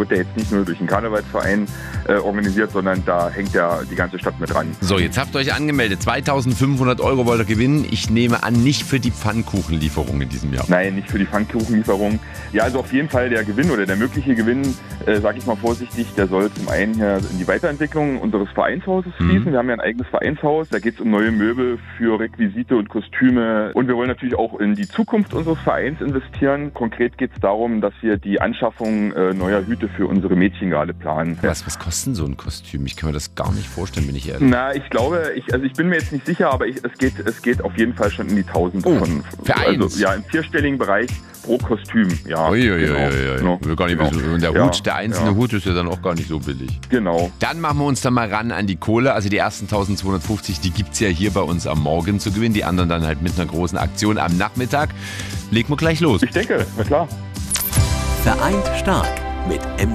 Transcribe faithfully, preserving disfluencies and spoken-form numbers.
wird ja jetzt nicht nur durch den Karnevalsverein äh, organisiert, sondern da hängt ja die ganze Stadt mit dran. So, jetzt habt ihr euch angemeldet. zweitausendfünfhundert Euro wollt ihr gewinnen. Ich nehme an, nicht für die Pfannkuchenlieferung in diesem Jahr. Nein, nicht für die Pfannkuchenlieferung. Ja, also auf jeden Fall der Gewinn oder der mögliche Gewinn, äh, sage ich mal vorsichtig, der soll zum einen hier in die Weiterentwicklung unseres Vereinshauses fließen. Mhm. Wir haben ja ein eigenes Vereinshaus. Da geht es um neue Möbel für Requisite und Kostüme. Und wir wollen natürlich auch in die Zukunft unseres Vereins investieren. Konkret geht es darum, dass wir die Anschaffung äh, neuer Hüte für unsere Mädchen gerade planen. Was, was kostet denn so ein Kostüm? Ich kann mir das gar nicht vorstellen, bin ich ehrlich. Na, ich glaube, ich, also ich bin mir jetzt nicht sicher, aber ich, es, geht, es geht auf jeden Fall schon in die Tausende oh, von. Für eins? Also, ja, im vierstelligen Bereich pro Kostüm. Ja, ui, ui, genau. Ui, ui, ui. Gar nicht genau. Und der ja, Hut, der einzelne ja. Hut ist ja dann auch gar nicht so billig. Genau. Dann machen wir uns dann mal ran an die Kohle. Also die ersten eintausendzweihundertfünfzig, die gibt es ja hier bei uns am Morgen zu gewinnen. Die anderen dann halt mit einer großen Aktion am Nachmittag. Legen wir gleich los. Ich denke, na klar. Vereint stark mit M